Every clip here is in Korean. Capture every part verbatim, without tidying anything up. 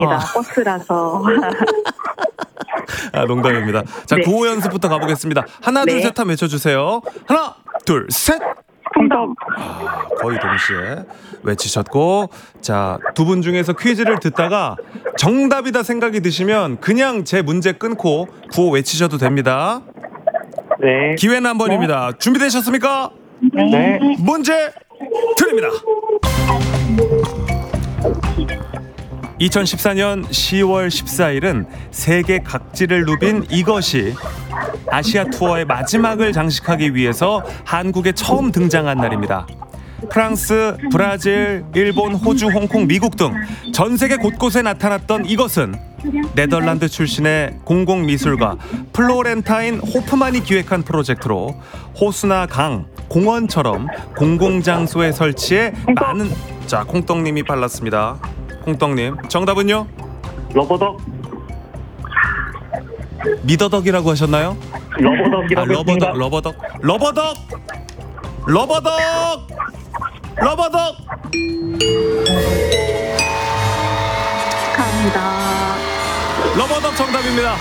아. 버스라서. 아, 농담입니다. 자, 네. 구호 연습부터 가보겠습니다. 하나, 네. 둘, 셋 하면 외쳐주세요. 하나, 둘, 셋! 풍덩. 아, 거의 동시에 외치셨고, 자, 두 분 중에서 퀴즈를 듣다가 정답이다 생각이 드시면 그냥 제 문제 끊고 구호 외치셔도 됩니다. 네. 기회는 한 번입니다. 준비되셨습니까? 네. 문제 드립니다. 이천십사 년 시월 십사일은 세계 각지를 누빈 이것이 아시아 투어의 마지막을 장식하기 위해서 한국에 처음 등장한 날입니다. 프랑스, 브라질, 일본, 호주, 홍콩, 미국 등 전 세계 곳곳에 나타났던 이것은 네덜란드 출신의 공공미술가 플로렌타인 호프만이 기획한 프로젝트로 호수나 강, 공원처럼 공공장소에 설치해 많은... 자, 콩떡님이 발랐습니다. 콩떡님, 정답은요? 러버덕. 미더덕이라고 하셨나요? 러버덕이라고 아, 러버덕, 했습니다. 러버덕, 러버덕, 러버덕, 러버덕. 축하합니다. 러버덕 정답입니다.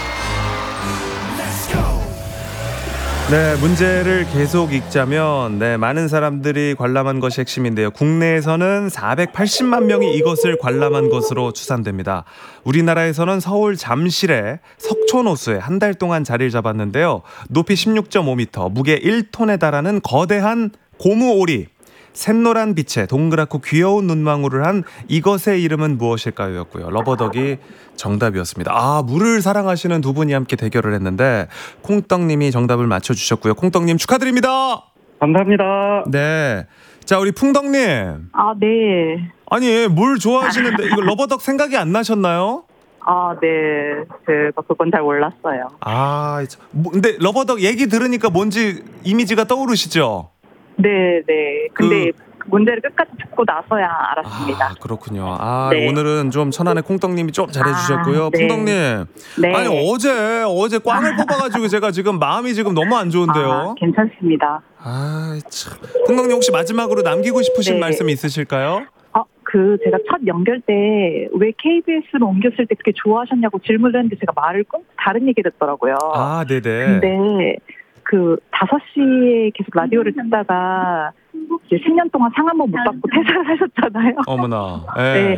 네, 문제를 계속 읽자면 네, 많은 사람들이 관람한 것이 핵심인데요. 국내에서는 사백팔십만 명이 이것을 관람한 것으로 추산됩니다. 우리나라에서는 서울 잠실의 석촌호수에 한 달 동안 자리를 잡았는데요. 높이 십육 점 오 미터, 무게 일 톤에 달하는 거대한 고무오리, 샛노란 빛에 동그랗고 귀여운 눈망울을 한 이것의 이름은 무엇일까요? 였고요. 러버덕이 정답이었습니다. 아, 물을 사랑하시는 두 분이 함께 대결을 했는데 콩떡님이 정답을 맞춰주셨고요. 콩떡님 축하드립니다. 감사합니다. 네, 자, 우리 풍덕님. 아, 네. 아니, 물 좋아하시는데 이거 러버덕 생각이 안 나셨나요? 아, 네. 제가 그건 잘 몰랐어요. 아, 뭐, 근데 러버덕 얘기 들으니까 뭔지 이미지가 떠오르시죠? 네, 네. 근데 그- 문제를 끝까지 듣고 나서야 알았습니다. 아, 그렇군요. 아, 네. 오늘은 좀 천안의 콩떡님이 좀 잘해주셨고요. 아, 네. 풍덕님. 네. 아니, 어제, 어제 꽝을 뽑아가지고 제가 지금 마음이 지금 너무 안 아, 좋은데요. 괜찮습니다. 아, 참. 풍덕님 혹시 마지막으로 남기고 싶으신 네. 말씀 있으실까요? 어, 그 제가 첫 연결 때 왜 케이비에스로 옮겼을 때 그렇게 좋아하셨냐고 질문을 했는데 제가 말을 끊고 다른 얘기를 했더라고요. 아, 네네. 근데 그 다섯 시에 계속 라디오를 듣다가 이제 십 년 동안 상 한 번 못 받고 퇴사를 하셨잖아요. 어머나. 예. 네.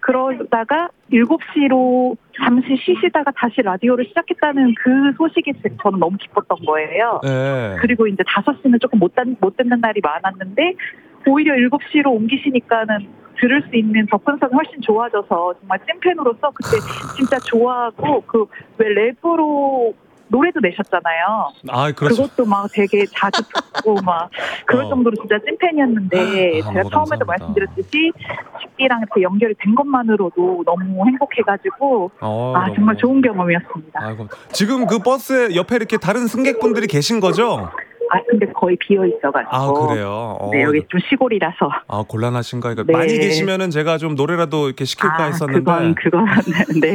그러다가 일곱 시로 잠시 쉬시다가 다시 라디오를 시작했다는 그 소식이 저는 너무 기뻤던 거예요. 예. 그리고 이제 다섯 시는 조금 못, 듣, 못 듣는 날이 많았는데 오히려 일곱 시로 옮기시니까는 들을 수 있는 접근성이 훨씬 좋아져서 정말 찐팬으로서 그때 진짜 좋아하고 그 왜 랩으로 노래도 내셨잖아요. 아, 그렇죠. 그것도 막 되게 자주 듣고 막 그럴 어. 정도로 진짜 찐팬이었는데 아, 제가 뭐 처음에도 감사합니다. 말씀드렸듯이 식기랑 이렇게 연결이 된 것만으로도 너무 행복해가지고 어, 아 너무- 정말 좋은 경험이었습니다. 아이고. 지금 그 버스에 옆에 이렇게 다른 승객분들이 계신 거죠? 아 근데 거의 비어 있어가지고 아, 그래요? 어, 네 여기 좀 시골이라서 아, 곤란하신가? 이거 네. 많이 계시면은 제가 좀 노래라도 이렇게 시킬까 아 했었는데. 그건 그건 네.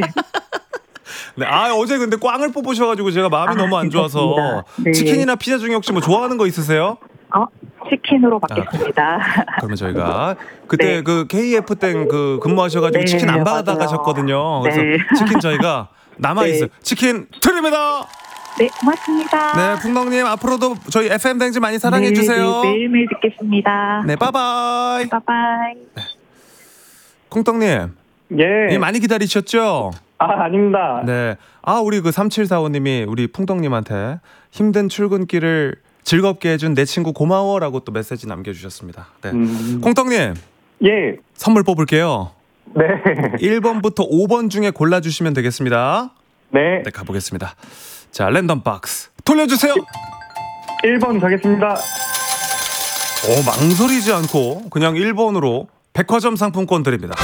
네, 아, 어제 근데 꽝을 뽑으셔가지고 제가 마음이 아, 너무 안 좋아서. 괜찮습니다. 네. 치킨이나 피자 중에 혹시 뭐 좋아하는 거 있으세요? 어 치킨으로 받겠습니다. 그러면 저희가 그때 네. 그 케이에프 땡 그 근무하셔가지고 네, 치킨 안 맞아요. 받아가셨거든요. 그래서 네. 치킨 저희가 남아있어요. 네. 치킨 드립니다! 네 고맙습니다. 네, 풍덕님 앞으로도 저희 에프엠 댕지 많이 네, 사랑해주세요. 네, 매일매일 듣겠습니다. 네, 빠바이. 바이바이. 콩떡님, 예. 이 많이 기다리셨죠? 아, 아닙니다. 네. 아, 우리 그 삼칠사오님이 우리 풍덕님한테 힘든 출근길을 즐겁게 해준 내 친구 고마워라고 또 메시지 남겨주셨습니다. 네. 음, 콩떡님, 예. 선물 뽑을게요. 네. 일 번부터 오 번 중에 골라주시면 되겠습니다. 네. 네, 가보겠습니다. 자, 랜덤 박스 돌려주세요. 일 번 가겠습니다. 오, 망설이지 않고 그냥 일 번으로 백화점 상품권 드립니다.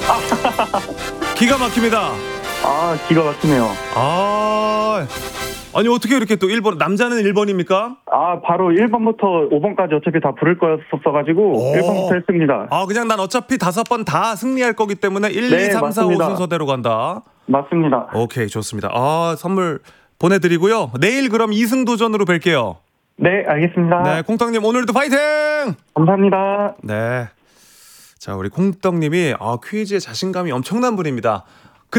기가 막힙니다. 아, 기가 막히네요. 아, 아니 어떻게 이렇게 또 일 번, 남자는 일 번입니까? 아, 바로 일 번부터 오 번까지 어차피 다 부를 거였어가지고 오. 일 번부터 했습니다. 아, 그냥 난 어차피 다섯 번 다 승리할 거기 때문에 일, 네, 이, 삼, 사, 오 맞습니다. 순서대로 간다. 맞습니다. 오케이, 좋습니다. 아, 선물 보내드리고요. 내일 그럼 이승 도전으로 뵐게요. 네, 알겠습니다. 네, 콩떡님 오늘도 파이팅! 감사합니다. 네. 자, 우리 콩떡님이 아, 퀴즈에 자신감이 엄청난 분입니다.